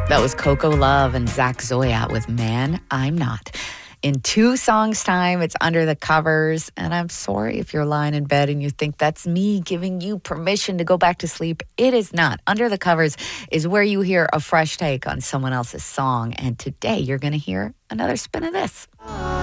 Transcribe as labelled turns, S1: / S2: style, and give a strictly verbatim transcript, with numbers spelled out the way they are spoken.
S1: That was Coco Love and Zach Zoya with Man, I'm Not. In two songs' time, it's Under the Covers. And I'm sorry if you're lying in bed and you think that's me giving you permission to go back to sleep. It is not. Under the Covers is where you hear a fresh take on someone else's song. And today you're going to hear another spin of this.